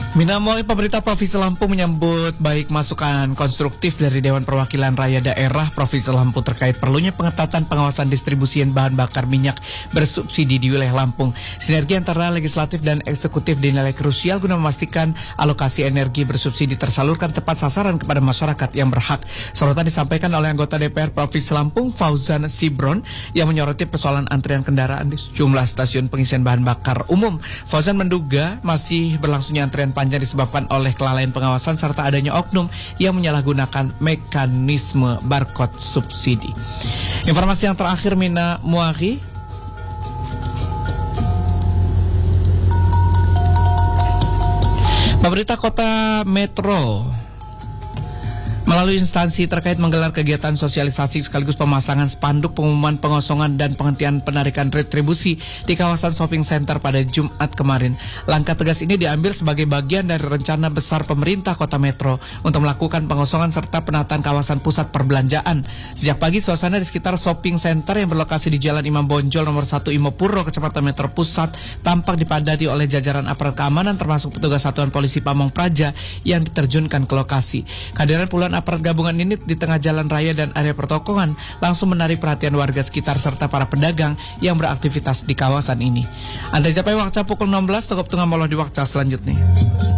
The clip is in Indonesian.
Minamoi pemerintah Provinsi Lampung menyambut baik masukan konstruktif dari Dewan Perwakilan Rakyat Daerah Provinsi Lampung terkait perlunya pengetatan pengawasan distribusian bahan bakar minyak bersubsidi di wilayah Lampung. Sinergi antara legislatif dan eksekutif dinilai krusial guna memastikan alokasi energi bersubsidi tersalurkan tepat sasaran kepada masyarakat yang berhak. Sorotan disampaikan oleh anggota DPR Provinsi Lampung Fauzan Sibron yang menyoroti persoalan antrian kendaraan di sejumlah stasiun pengisian bahan bakar umum. Fauzan menduga masih berlangsungnya antrian panjang disebabkan oleh kelalaian pengawasan serta adanya oknum yang menyalahgunakan mekanisme barcode subsidi. Informasi yang terakhir, Mina Muari. Pemerintah Kota Metro melalui instansi terkait menggelar kegiatan sosialisasi sekaligus pemasangan spanduk pengumuman pengosongan dan penghentian penarikan retribusi di kawasan shopping center pada Jumat kemarin. Langkah tegas ini diambil sebagai bagian dari rencana besar pemerintah Kota Metro untuk melakukan pengosongan serta penataan kawasan pusat perbelanjaan. Sejak pagi suasana di sekitar shopping center yang berlokasi di Jalan Imam Bonjol nomor 1 Imopuro, Kecamatan Metro Pusat tampak dipadati oleh jajaran aparat keamanan termasuk petugas Satuan Polisi Pamong Praja yang diterjunkan ke lokasi. Kehadiran puluhan aparat gabungan ini di tengah jalan raya dan area pertokongan langsung menarik perhatian warga sekitar serta para pedagang yang beraktivitas di kawasan ini. Anda capai waktu pukul 16, tokop tengah moloh di waktu selanjutnya.